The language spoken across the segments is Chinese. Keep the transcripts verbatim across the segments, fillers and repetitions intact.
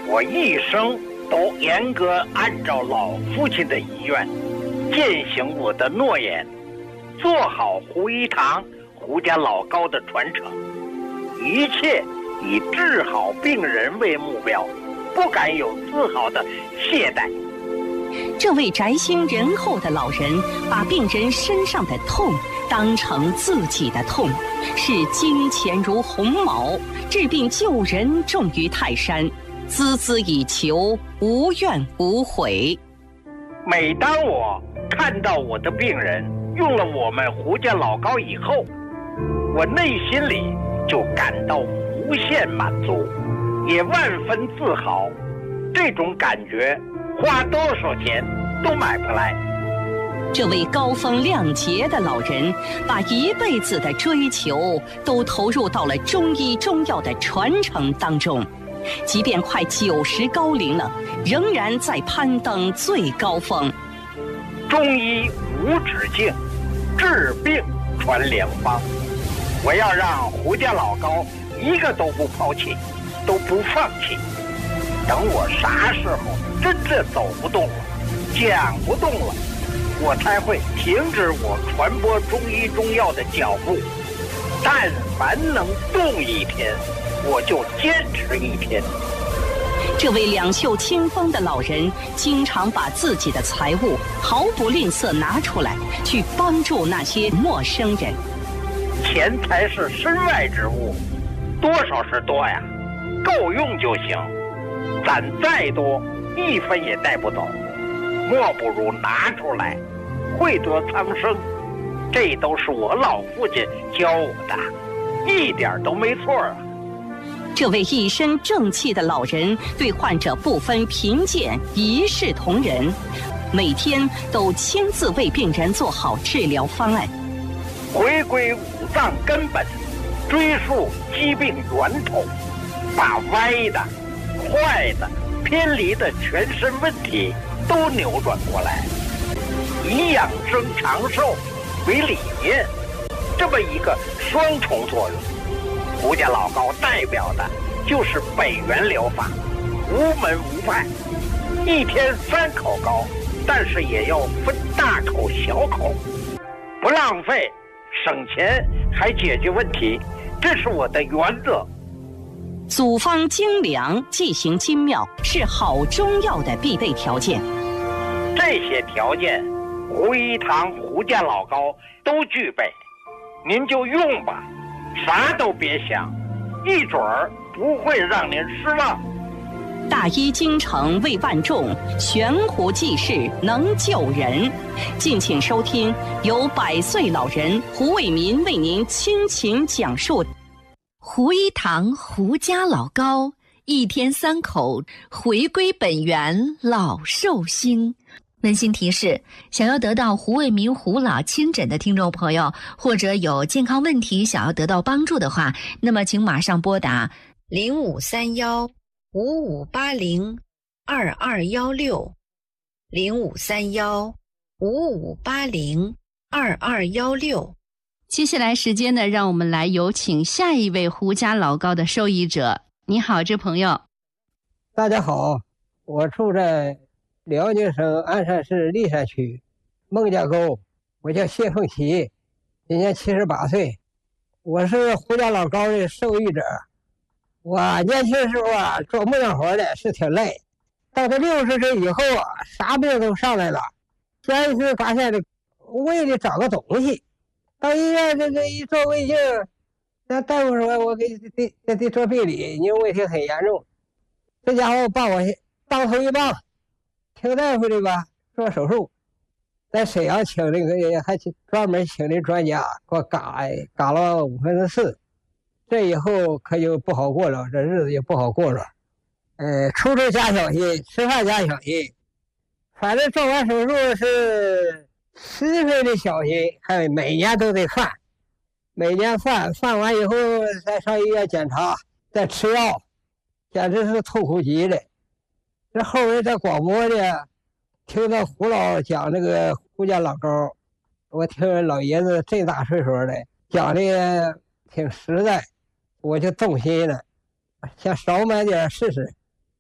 我一生都严格按照老父亲的遗愿，践行我的诺言，做好胡一堂胡家老高的传承，一切以治好病人为目标，不敢有丝毫的懈怠。 这位宅心仁厚的老人，把病人身上的痛当成自己的痛，视金钱如鸿毛，治病救人重于泰山，孜孜以求，无怨无悔。 每当我看到我的病人用了我们胡家老高以后，我内心里就感到无限满足，也万分自豪。这种感觉花多少钱都买不来。 这位高风亮节的老人，把一辈子的追求都投入到了中医中药的传承当中，即便快九十高龄了，仍然在攀登最高峰。 中医无止境，治病传良方。我要让胡家老高一个都不抛弃，都不放弃。等我啥时候真正走不动了，讲不动了，我才会停止我传播中医中药的脚步。但凡能动一天，我就坚持一天。 这位两袖清风的老人，经常把自己的财物毫不吝啬拿出来，去帮助那些陌生人。 钱财是身外之物，多少是多呀，够用就行。攒再多，一分也带不走，莫不如拿出来，惠得苍生。这都是我老父亲教我的，一点都没错啊。 这位一身正气的老人，对患者不分贫贱，一视同仁，每天都亲自为病人做好治疗方案。 回归五脏根本，追溯疾病源头，把歪的、坏的、偏离的全身问题都扭转过来，以养生长寿为理念，这么一个双重作用。胡家老高代表的就是北元疗法，无门无派，一天三口膏，但是也要分大口小口，不浪费，省钱还解决问题，这是我的原则。 组方精良，剂行精妙，是好中药的必备条件。 这些条件，胡一堂胡家老高都具备，您就用吧，啥都别想，一准儿不会让您失望。 大医精诚为万众，悬壶济世能救人。敬请收听由百岁老人胡卫民为您倾情讲述胡一堂胡家老高，一天三口，回归本源，老寿星。温馨提示：想要得到胡卫民胡老亲诊的听众朋友，或者有健康问题想要得到帮助的话，那么请马上拨打零五三幺五五八零二二幺六零五三幺五五八零二二幺六。 接下来时间呢，让我们来有请下一位胡家老高的受益者。你好，这朋友。 大家好，我住在辽宁省鞍山市历山区孟家沟，我叫谢凤奇，今年七十八岁，我是胡家老高的受益者。我年轻时候啊，做木匠活的是挺累，到了六十岁以后啊，啥病都上来了。先一次发现的胃里长个东西，到医院这这一做胃镜，那大夫说我给得得得做病理，你问题很严重。这家伙把我当头一棒，听大夫的吧，做手术，在沈阳请那个还专门请的专家给我嘎嘎了五分之四，这以后可就不好过了，这日子也不好过了。呃，出入加小心，吃饭加小心，反正做完手术是十分的小心，还有每年都得犯，每年犯犯完以后再上医院检查，再吃药，简直是痛苦极了。这后来在广播的听到胡老讲那个胡家老高，我听老爷子这大岁数的讲的挺实在，我就动心了，想少买点试试。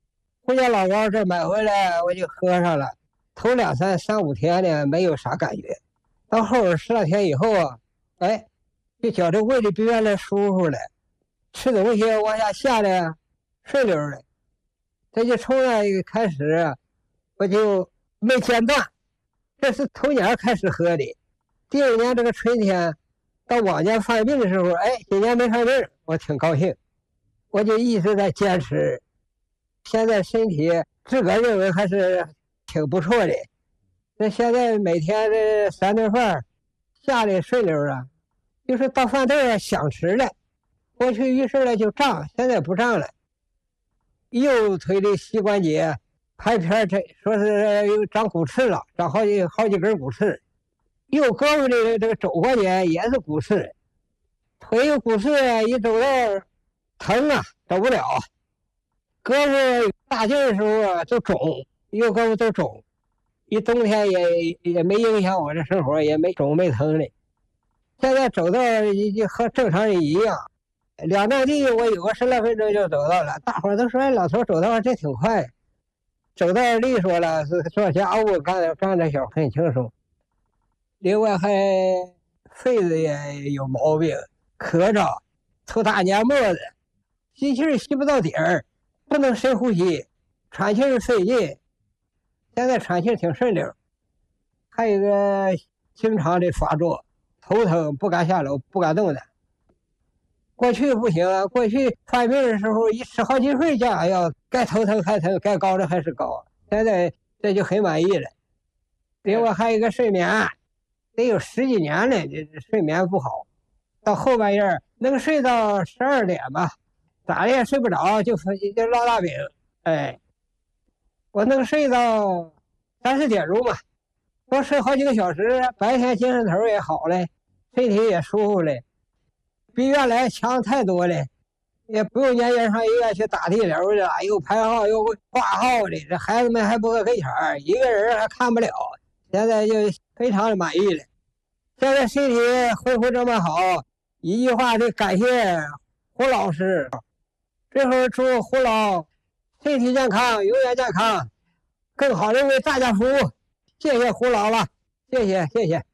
胡家老膏这买回来我就喝上了，头两三三五天呢没有啥感觉，到后边十来天以后啊，哎，就觉着胃里比原来舒服了，吃东西往下下来顺溜了。这就从那一个开始，我就没间断，这是头年开始喝的。第二年这个春天，到往年犯病的时候，哎，今年没犯病，我挺高兴，我就一直在坚持。现在身体自个儿认为还是挺不错的。那现在每天这三顿饭下来顺溜啊，就是到饭店想吃了，过去于是呢就胀，现在不胀了。右腿的膝关节拍片，这说是有长骨刺了，长好几好几根骨刺。右胳膊的这个肘关节也是骨刺，腿有骨刺，一走道疼啊，走不了。胳膊大劲的时候啊就肿，右胳膊都肿。一冬天也也没影响我这生活，也没肿没疼的。现在走道就和正常人一样，两站地我有个十来分钟就走到了。大伙儿都说：“哎，老头走道这挺快，走道利索了，是做家务干干点小很轻松。”另外还肺子也有毛病，咳着，吐大黏沫子，吸气吸不到底儿，不能深呼吸，喘气费劲。现在喘气挺顺溜，还有一个经常的发作，头疼不敢下楼，不敢动弹。过去不行啊，过去犯病的时候一吃好几份降药，该头疼还疼，该高的还是高。现在这就很满意了。另外还有一个睡眠，得有十几年了，这睡眠不好，到后半夜能睡到十二点吧，咋也睡不着，就就烙大饼，哎，我能睡到三四点钟吧，多睡好几个小时，白天精神头也好了，身体也舒服了，比原来强太多了，也不用年年上医院去打地流的，又排号又挂号的，这孩子们还不搁跟前儿，一个人还看不了，现在就非常的满意了。现在身体恢复这么好，一句话就感谢胡老师。最后祝胡老身体健康，永远健康，更好的为大家服务。谢谢胡老了，谢谢谢谢。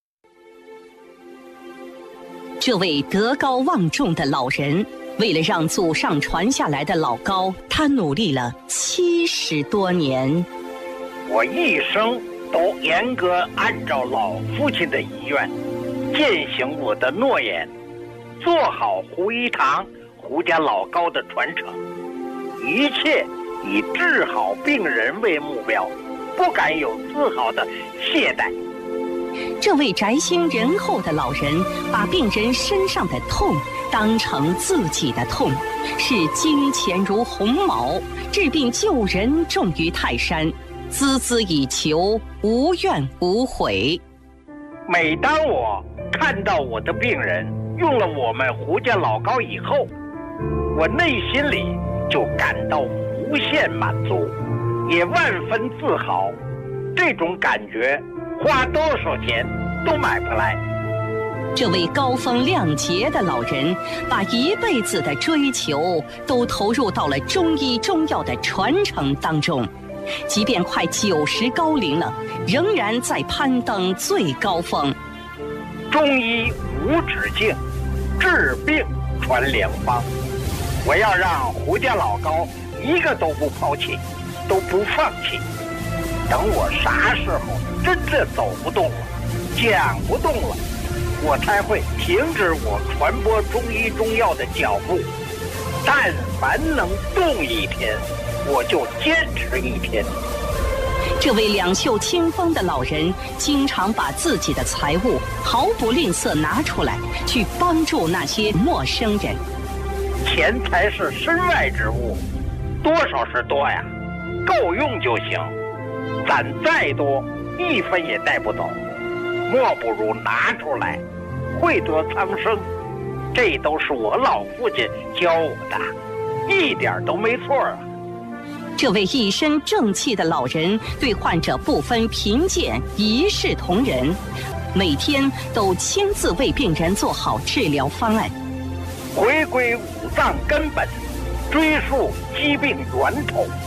这位德高望重的老人，为了让祖上传下来的老高，他努力了七十多年。 我一生都严格按照老父亲的遗愿，践行我的诺言，做好胡一堂胡家老高的传承，一切以治好病人为目标，不敢有丝毫的懈怠。 这位宅心仁厚的老人，把病人身上的痛当成自己的痛，视金钱如鸿毛，治病救人重于泰山，孜孜以求，无怨无悔。 每当我看到我的病人用了我们胡家老高以后，我内心里就感到无限满足，也万分自豪。这种感觉花多少钱都买不来。 这位高风亮节的老人，把一辈子的追求都投入到了中医中药的传承当中，即便快九十高龄了，仍然在攀登最高峰。 中医无止境，治病传良方。我要让胡家老高一个都不抛弃，都不放弃。等我啥时候真正走不动了，讲不动了，我才会停止我传播中医中药的脚步。但凡能动一天，我就坚持一天。 这位两袖清风的老人，经常把自己的财物毫不吝啬拿出来，去帮助那些陌生人。 钱财是身外之物，多少是多呀，够用就行。攒再多，一分也带不走，莫不如拿出来，惠得苍生。这都是我老父亲教我的，一点都没错啊。 这位一身正气的老人，对患者不分贫贱，一视同仁，每天都亲自为病人做好治疗方案。 回归五脏根本，追溯疾病源头，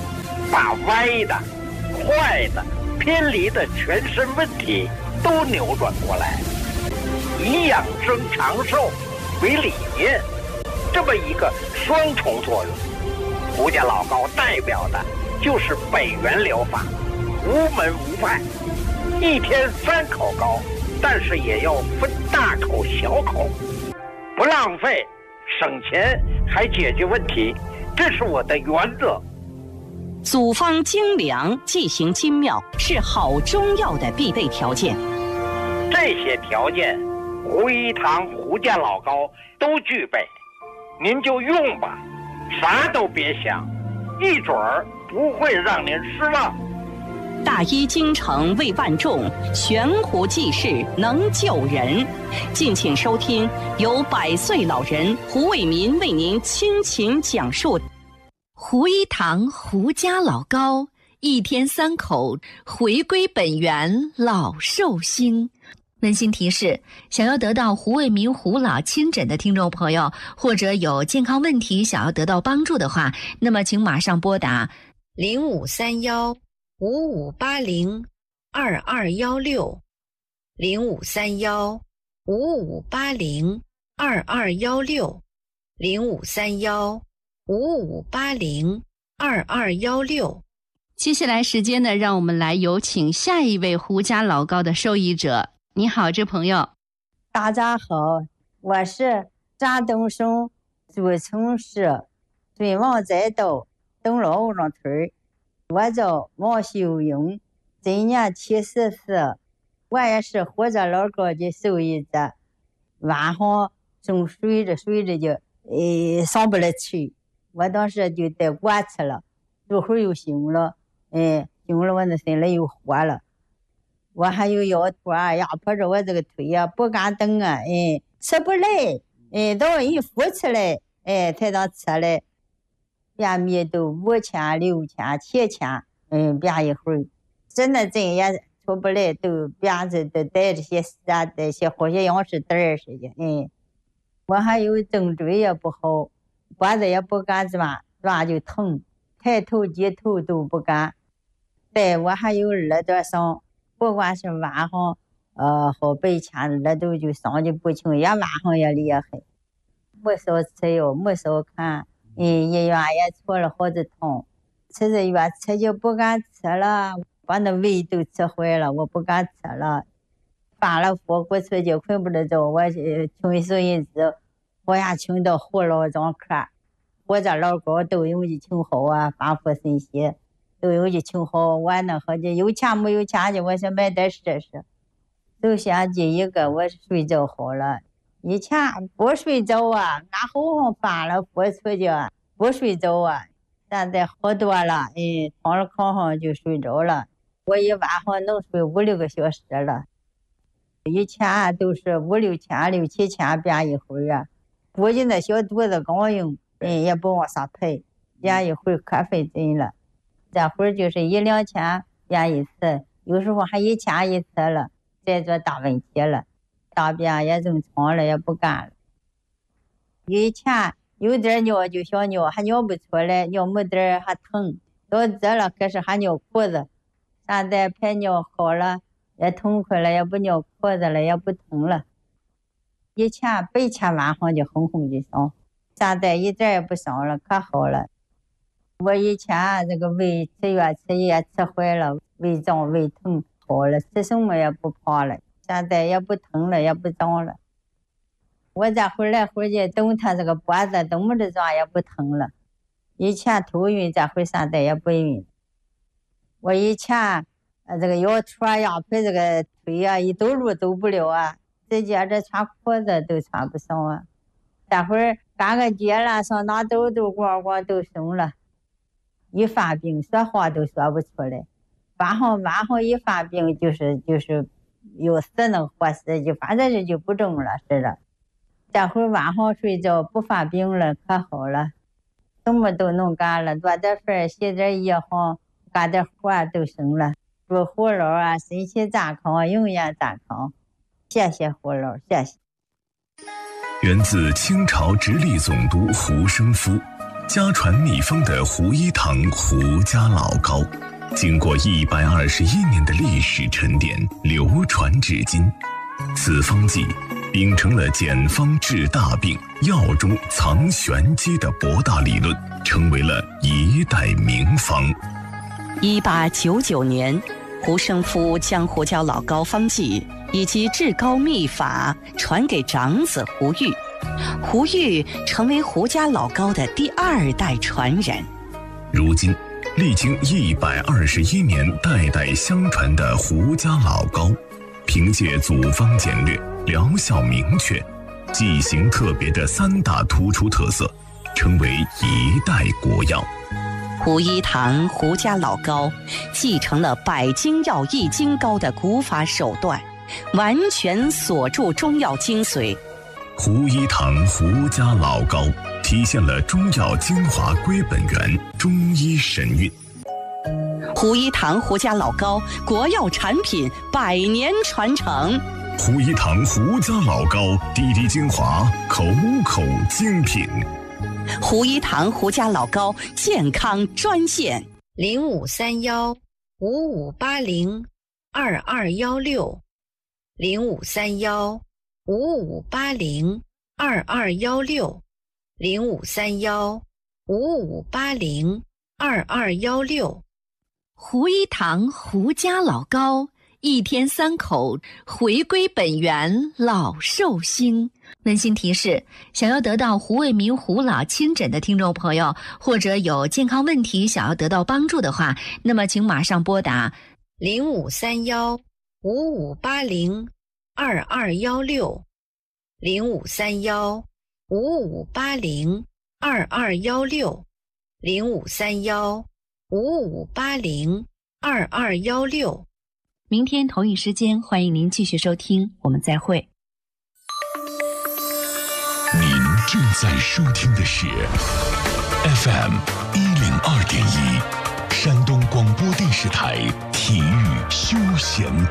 把歪的、坏的、偏离的全身问题都扭转过来，以养生长寿为理念，这么一个双重作用。胡家老高代表的就是北元疗法，无门无派，一天三口高，但是也要分大口小口，不浪费，省钱还解决问题，这是我的原则。 组方精良，剂行精妙，是好中药的必备条件。 这些条件，胡一堂胡家老高都具备，您就用吧，啥都别想，一准儿不会让您失望。 大医精诚为万众，悬壶济世能救人。敬请收听由百岁老人胡卫民为您倾情讲述胡一堂胡家老高，一天三口，回归本源老寿星。温馨提示：想要得到胡卫民胡老亲诊的听众朋友，或者有健康问题想要得到帮助的话，那么请马上拨打零五三幺五五八零二二幺六，零五三幺五五八零二二幺六，零五三幺五五八零二二幺六。 接下来时间呢，让我们来有请下一位胡家老高的受益者。你好，这朋友。 大家好，我是山东省诸城市尊王载道东老五庄村，我叫王秀英，今年七十四，我也是胡家老高的受益者。晚上正睡着睡着就呃上不来去，我当时就带过去了，一会儿又醒了，哎，醒了我那身里又活了。我还有腰托啊，压迫着我这个腿啊，不敢动啊，哎，吃不来，哎，到人扶起来，哎，才当吃来，便秘都五千、六千、七千，嗯，便一会儿，真的真也出不来，都便子都带这些啥带些好些样式袋儿似的，嗯，我还有颈椎也不好，脖子也不敢转，转就疼，抬头低头都不敢，对，我还有耳朵上。不管是晚上，呃，好白天耳朵就伤的不轻，也晚上也厉害。没少吃药，没少看，嗯，医院也出了好多趟，吃着药吃就不敢吃了，把那胃都吃坏了，我不敢吃了。发了火锅出去困不得着，我请收银子，我也请到胡老张科，我这老高都用的挺好啊，发福神仙。都有的挺好，我那好的有钱没有钱的，我想买点试试。首先第一个，我睡着好了，以前不睡着啊，俺好像发了火出去不睡着啊，现在好多了，哎，躺了炕上就睡着了，我一晚上能睡五六个小时了。以前都是五六千、六七千便一会儿啊，估计那小肚子刚硬，哎，也不往上抬，便一会儿可费劲了。这会儿就是一两千便一次，有时候还一千一次了，再做大问题了，大便也正常了，也不干了。以前有点尿就想尿，还尿不出来，尿没点还疼，到这了可是还尿裤子，现在排尿好了，也痛快了，也不尿裤子了，也不疼了。以前白天晚上就哼哼的伤，现在一点也不伤了，可好了。我以前这个胃吃药吃也吃坏了，胃胀胃疼好了，吃什么也不胖了，现在也不疼了，也不胀了。我这回来回去动他这个脖子动不着胀也不疼了，以前头晕，这回现在也不晕。我以前呃这个腰托呀陪这个腿啊一走路走不了啊，直接这穿裤子都穿不上啊。这会儿干个节了，上哪走都光光都松了。一发病说话都说不出来，晚上晚上一发病就是就是有死能活死，就反正是就不中了似的。这会儿晚上睡觉不发病了，可好了，什么都能干了，做点饭洗点衣裳干点活都行了。祝胡老啊身体健康，永远健康，谢谢胡老，谢谢。 源自清朝直隶总督胡生夫， 家传秘方的胡一堂胡家老膏，经过一百二十一年的历史沉淀，流传至今。此方剂秉承了简方治大病、药中藏玄机的博大理论，成为了一代名方。 一八九九年，胡生夫将胡椒老膏方剂以及治膏秘法传给长子胡玉，胡玉成为胡家老膏的第二代传人。 如今，历经一百二十一年代代相传的胡家老膏，凭借组方简略、疗效明确、剂型特别的三大突出特色，成为一代国药。 胡一堂胡家老膏继承了百金药益精膏的古法手段，完全锁住中药精髓。 胡一堂胡家老膏体现了中药精华归本源，中医神韵。 胡一堂胡家老膏国药产品百年传承。 胡一堂胡家老膏滴滴精华，口口精品。 胡一堂胡家老膏健康专线： 零五三幺五五八零二二幺六，零五三幺五五八零二二幺六，零五三幺五五八零二二幺六。 胡一堂胡家老膏，一天三口，回归本源，老寿星。温馨提示：想要得到胡卫民胡老亲诊的听众朋友，或者有健康问题想要得到帮助的话，那么请马上拨打零五三幺五五八零二二幺六，零五三幺五五八零二二幺六，零五三幺五五八零二二幺六。 明天同一时间，欢迎您继续收听，我们再会。 您正在收听的是 F M 一零二点一，山东广播电视台体育休闲